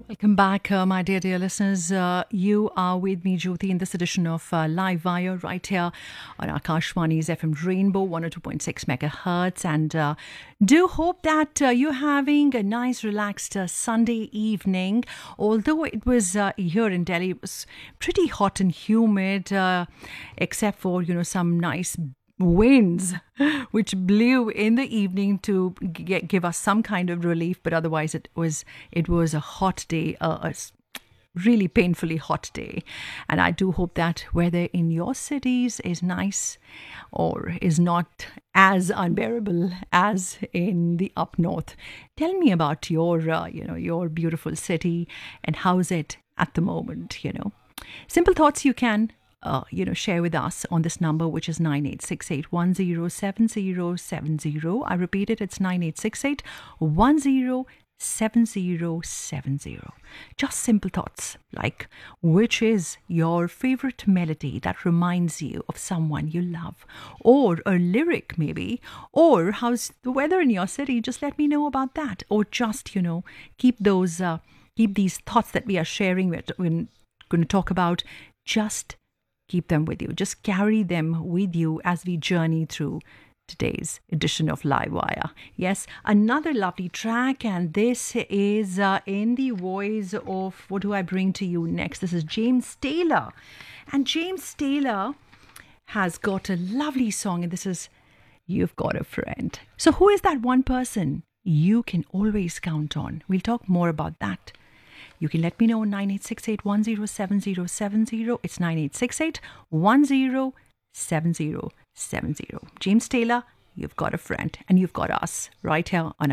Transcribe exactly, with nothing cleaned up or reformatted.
Welcome back, uh, my dear, dear listeners. Uh, you are with me, Jyoti, in this edition of uh, Live Wire right here on Akashwani's F M Rainbow one oh two point six megahertz. And uh, do hope that uh, you're having a nice, relaxed uh, Sunday evening. Although it was uh, here in Delhi, it was pretty hot and humid, uh, except for, you know, some nice winds which blew in the evening to g- give us some kind of relief, but otherwise it was it was a hot day, uh, a s- really painfully hot day. And I do hope that weather in your cities is nice or is not as unbearable as in the up north. Tell me about your uh, you know your beautiful city and how's it at the moment. You know simple thoughts you can Uh, you know, share with us on this number, which is nine eight six eight, one zero seven zero seven zero. I repeat it, it's nine eight six eight, one zero seven zero seven zero. Just simple thoughts like, which is your favorite melody that reminds you of someone you love? Or a lyric maybe? Or how's the weather in your city? Just let me know about that. Or just, you know, keep those, uh, keep these thoughts that we are sharing, we're, we're going to talk about, just keep them with you. Just carry them with you as we journey through today's edition of Live Wire. Yes, another lovely track, and this is uh, in the voice of, what do I bring to you next? This is James Taylor. And James Taylor has got a lovely song, and this is You've Got a Friend. So who is that one person you can always count on? We'll talk more about that. You can let me know on nine eight six eight, one zero seven zero seven zero. It's nine eight six eight, one zero seven zero seven zero. James Taylor, you've got a friend, and you've got us right here on